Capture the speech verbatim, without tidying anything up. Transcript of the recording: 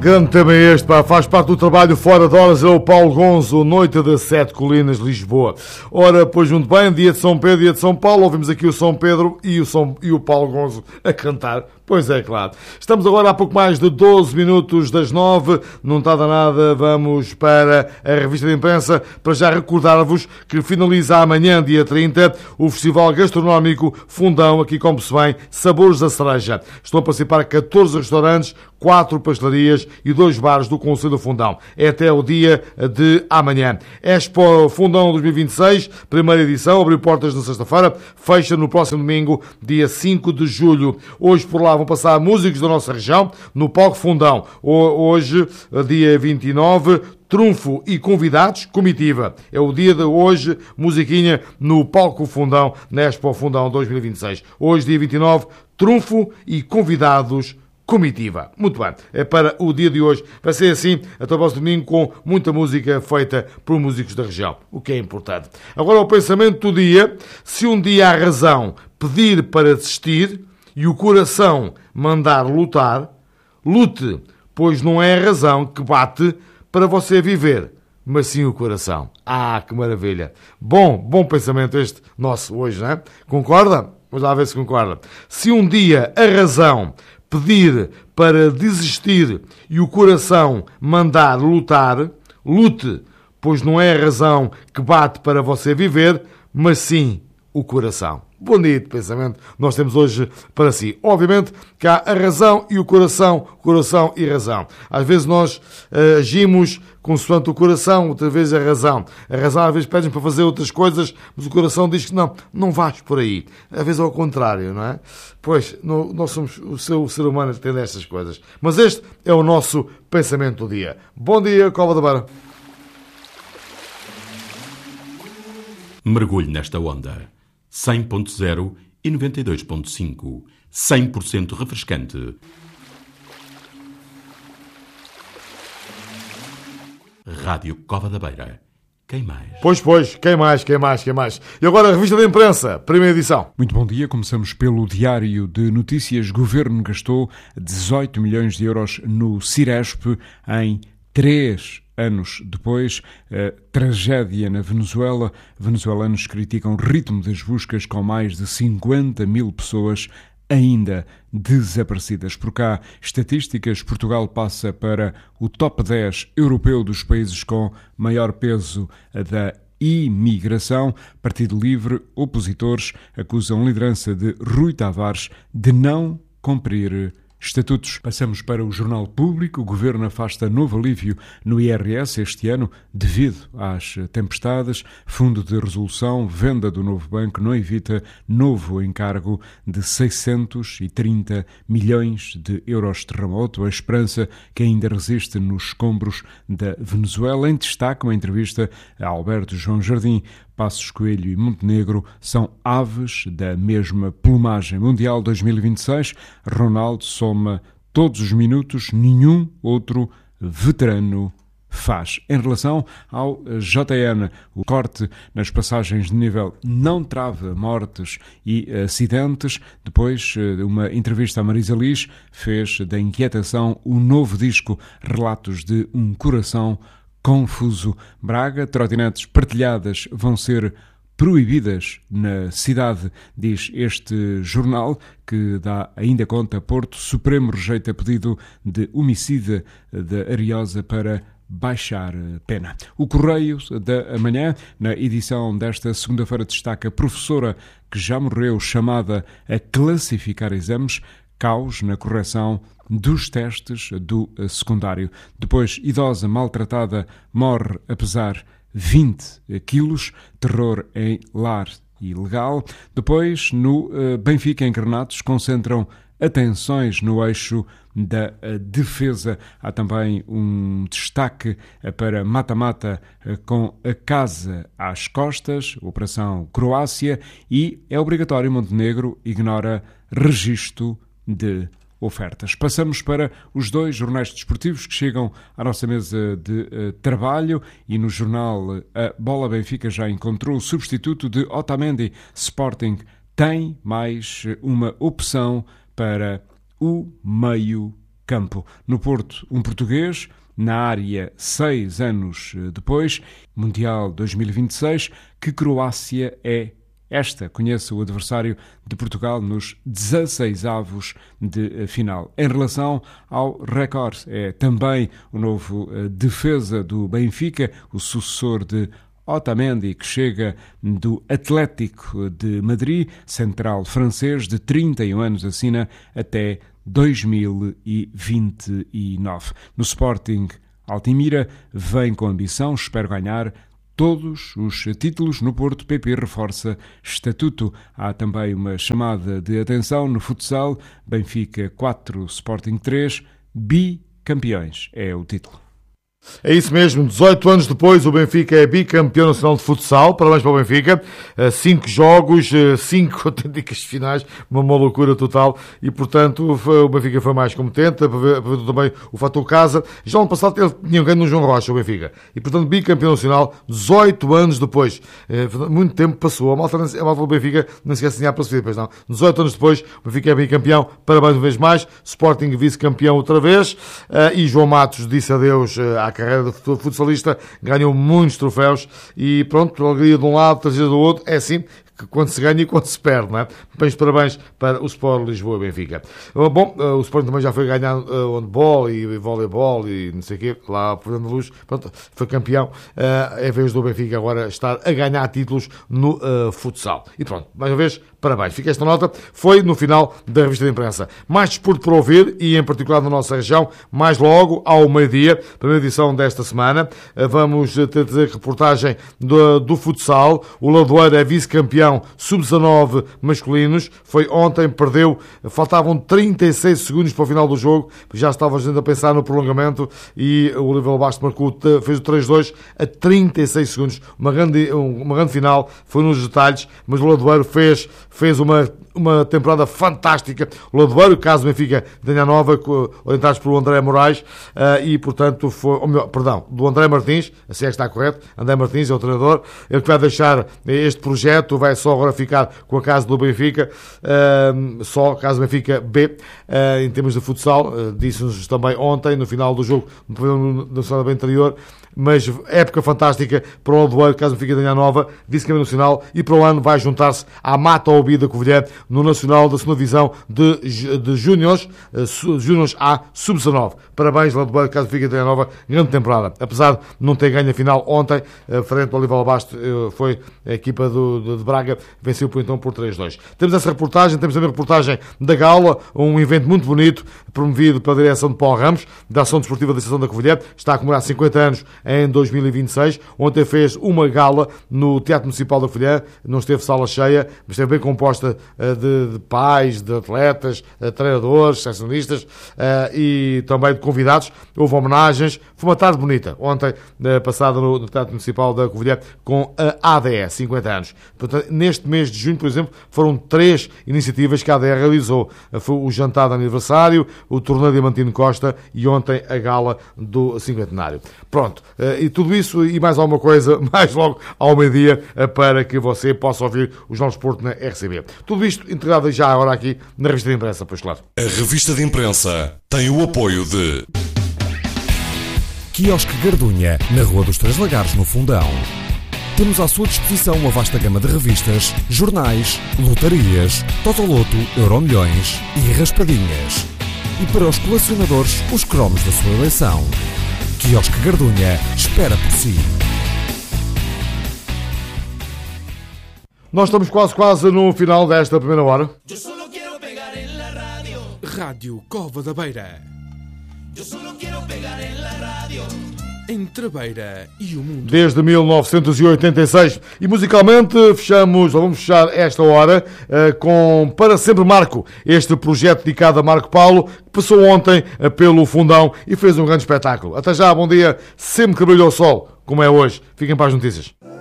Grande tema este, pá, faz parte do trabalho Fora de Horas, é o Paulo Gonzo, Noite das Sete Colinas, Lisboa. Ora, pois muito bem, dia de São Pedro, dia de São Paulo, ouvimos aqui o São Pedro e o, São, e o Paulo Gonzo a cantar. Pois é, claro. Estamos agora há pouco mais de doze minutos das nove, não está nada, vamos para a revista de imprensa, para já recordar-vos que finaliza amanhã, dia trinta, o Festival Gastronómico Fundão, aqui como se vem, Sabores da Cereja. Estão a participar catorze restaurantes, quatro pastelarias e dois bares do Conselho do Fundão. É até o dia de amanhã. Expo Fundão dois mil e vinte e seis, primeira edição, abriu portas na sexta-feira, fecha no próximo domingo, dia cinco de julho. Hoje por lá vão passar músicos da nossa região, no Palco Fundão. Hoje, dia vinte e nove, Trunfo e convidados, comitiva. É o dia de hoje, musiquinha no Palco Fundão, na Expo Fundão dois mil e vinte e seis. Hoje, dia vinte e nove, Trunfo e convidados, comitiva. Muito bem, é para o dia de hoje. Vai ser assim até o próximo domingo, com muita música feita por músicos da região, o que é importante. Agora o pensamento do dia: se um dia há razão pedir para desistir e o coração mandar lutar, lute, pois não é a razão que bate para você viver, mas sim o coração. Ah, que maravilha! Bom, bom pensamento este nosso hoje, não é? Concorda? Vamos lá ver se concorda. Se um dia a razão pedir para desistir e o coração mandar lutar, lute, pois não é a razão que bate para você viver, mas sim o coração. Bonito pensamento nós temos hoje para si. Obviamente que há a razão e o coração, coração e razão. Às vezes nós uh, agimos consoante o coração, outras vezes a razão. A razão às vezes pede para fazer outras coisas, mas o coração diz que não, não vais por aí. Às vezes é ao contrário, não é? Pois, no, nós somos o ser, o ser humano que tem destas coisas. Mas este é o nosso pensamento do dia. Bom dia, Cova da Beira. Mergulhe nesta onda. cem ponto zero e noventa e dois ponto cinco. cem por cento refrescante. Rádio Cova da Beira. Quem mais? Pois, pois. Quem mais, quem mais, quem mais? E agora a revista da imprensa, primeira edição. Muito bom dia. Começamos pelo Diário de Notícias. Governo gastou dezoito milhões de euros no Ciresp em três anos depois. A tragédia na Venezuela. Venezuelanos criticam o ritmo das buscas, com mais de cinquenta mil pessoas ainda desaparecidas. Por cá, estatísticas: Portugal passa para o top dez europeu dos países com maior peso da imigração. Partido Livre, opositores acusam a liderança de Rui Tavares de não cumprir estatutos. Passamos para o Jornal Público. O Governo afasta novo alívio no I R S este ano devido às tempestades. Fundo de resolução, venda do novo banco não evita novo encargo de seiscentos e trinta milhões de euros de terremoto. A esperança que ainda resiste nos escombros da Venezuela. Em destaque, uma entrevista a Alberto João Jardim. Passos Coelho e Montenegro são aves da mesma plumagem. Mundial dois mil e vinte e seis, Ronaldo soma todos os minutos, nenhum outro veterano faz. Em relação ao J N, o corte nas passagens de nível não trava mortes e acidentes. Depois, uma entrevista a Marisa Liz fez da inquietação o novo disco Relatos de um Coração Confuso. Braga, trotinetes partilhadas vão ser proibidas na cidade, diz este jornal, que dá ainda conta. Porto Supremo rejeita pedido de homicida da Ariosa para baixar pena. O Correio da Manhã, na edição desta segunda-feira, destaca professora que já morreu chamada a classificar exames. Caos na correção dos testes do secundário. Depois, idosa maltratada morre a pesar vinte quilos. Terror em lar ilegal. Depois, no Benfica Encarnados, concentram atenções no eixo da defesa. Há também um destaque para mata-mata com a casa às costas, Operação Croácia, e é obrigatório Montenegro ignora registro de ofertas. Passamos para os dois jornais desportivos que chegam à nossa mesa de uh, trabalho, e no jornal A Bola Benfica já encontrou o substituto de Otamendi. Sporting tem mais uma opção para o meio campo. No Porto, um português, na área seis anos depois, Mundial dois mil e vinte e seis, que Croácia é esta? Conhece o adversário de Portugal nos dezasseisavos de final. Em relação ao recorde, é também o novo defesa do Benfica, o sucessor de Otamendi, que chega do Atlético de Madrid, central francês de trinta e um anos, assina até dois mil e vinte e nove. No Sporting, Altimira vem com ambição, espero ganhar todos os títulos. No Porto, P P reforça estatuto. Há também uma chamada de atenção no futsal. Benfica quatro, Sporting três, bicampeões é o título. É isso mesmo, dezoito anos depois o Benfica é bicampeão nacional de futsal. Parabéns para o Benfica, cinco jogos, cinco autênticas finais, uma, uma loucura total, e portanto o Benfica foi mais competente, aproveitou também o fator casa. Já no ano passado ele tinha ganho no João Rocha, o Benfica, e portanto bicampeão nacional dezoito anos depois. Muito tempo passou, a malta, a malta do Benfica não se esquece de para subir, pois não. dezoito anos depois o Benfica é bicampeão, parabéns uma vez mais. Sporting vice-campeão outra vez, e João Matos disse adeus à carreira de futsalista, ganhou muitos troféus e pronto, alegria de um lado, tragédia do outro. É assim que quando se ganha e quando se perde, não é? Bens parabéns para o Sport Lisboa e Benfica. Bom, o Sport também já foi ganhar uh, handball e voleibol e não sei o quê, lá por Fernando Luz, pronto, foi campeão. Uh, é vez do Benfica agora estar a ganhar títulos no uh, futsal. E pronto, mais uma vez, parabéns. Fica esta nota, foi no final da revista de imprensa. Mais desporto para ouvir, e em particular na nossa região, mais logo ao meio-dia, primeira edição desta semana. Uh, vamos ter, ter reportagem do, do futsal. O Ladoeiro é vice-campeão sub dezanove masculinos, foi ontem, perdeu, faltavam trinta e seis segundos para o final do jogo, já estava a gente a pensar no prolongamento, e o Oliveira Bastos marcou, fez o três dois a trinta e seis segundos, uma grande, uma grande final, foi nos detalhes, mas o Ladoeiro fez, fez uma, uma temporada fantástica. O Ladoeiro, caso Benfica tenha nova, orientados pelo André Moraes, e portanto foi, ou melhor, perdão, do André Martins, assim é que está correto, André Martins é o treinador, ele que vai deixar este projeto, vai só agora ficar com a casa do Benfica, uh, só a casa do Benfica B, uh, em termos de futsal, uh, disse-nos também ontem, no final do jogo, no, no sábado anterior, mas época fantástica para o Ladoeiro, caso Benfica tenha nova, vice-campeão nacional, e para o ano vai juntar-se à Mata Obi da Covilhã, no Nacional da segunda Divisão de, de Júniors, uh, Júniors A, sub dezanove. Parabéns, Ladoeiro, caso Benfica tenha nova, grande temporada. Apesar de não ter ganho a final ontem, uh, frente ao Oliveira Bastos, uh, foi a equipa do, de, de Braga, venceu por então por três dois. Temos essa reportagem, temos também a reportagem da Gala, um evento muito bonito, promovido pela direção de Paulo Ramos, da Ação Desportiva da Estação da Covilhã, está a comemorar cinquenta anos em dois mil e vinte e seis. Ontem fez uma gala no Teatro Municipal da Covilhã, não esteve sala cheia, mas esteve bem composta de, de pais, de atletas, de treinadores, seccionistas e também de convidados. Houve homenagens, foi uma tarde bonita, ontem passada no, no Teatro Municipal da Covilhã, com a A D E, cinquenta anos. Portanto, neste mês de junho, por exemplo, foram três iniciativas que a A D E realizou. Foi o jantar de aniversário, o torneio Diamantino Costa e ontem a gala do cinquentenário. Pronto, e tudo isso e mais alguma coisa, mais logo ao meio-dia, para que você possa ouvir os Jornal de Desporto na R C B. Tudo isto integrado já agora aqui na revista de imprensa, pois claro. A revista de imprensa tem o apoio de Quiosque Gardunha, na Rua dos Três Lagares, no Fundão. Temos à sua disposição uma vasta gama de revistas, jornais, lotarias, Totoloto, Euromilhões e raspadinhas. E para os colecionadores, os cromos da sua eleição. Quiosque Gardunha espera por si. Nós estamos quase, quase no final desta primeira hora. Rádio Cova da Beira. Entre a Beira e o mundo. Desde mil novecentos e oitenta e seis. E musicalmente fechamos, ou vamos fechar esta hora uh, com Para Sempre Marco, este projeto dedicado a Marco Paulo, que passou ontem uh, pelo Fundão e fez um grande espetáculo. Até já, bom dia, sempre que brilha o sol, como é hoje. Fiquem para as notícias.